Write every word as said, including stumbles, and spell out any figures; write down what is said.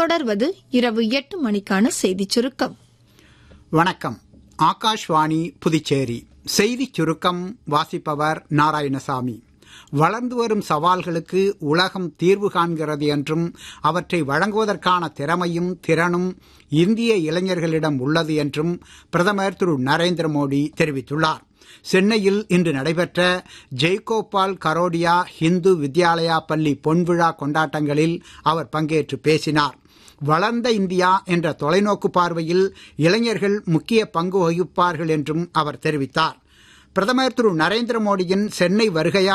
தொடர்வது இரவு எட்டு மணிக்கான செய்திச் சுருக்கம். வணக்கம். ஆகாஷ்வாணி புதுச்சேரி செய்திச் சுருக்கம் வாசிப்பவர் நாராயணசாமி. வளர்ந்து வரும் சவால்களுக்கு உலகம் தீர்வு காண்கிறது என்றும் அவற்றை வழங்குவதற்கான திறமையும் திறனும் இந்திய இளைஞர்களிடம் உள்ளது என்றும் பிரதமர் திரு நரேந்திர மோடி தெரிவித்துள்ளார். சென்னையில் இன்று நடைபெற்ற ஜெய்கோபால் கரோடியா இந்து வித்யாலயா பள்ளி பொன்விழா கொண்டாட்டங்களில் அவர் பங்கேற்று பேசினார். வளர்ந்த இந்தியா என்ற தொலைநோக்கு பார்வையில் இளைஞர்கள் முக்கிய பங்கு வகிப்பார்கள் என்றும் அவர் தெரிவித்தார். பிரதமர் திரு நரேந்திர மோடியின் சென்னை வருகையால்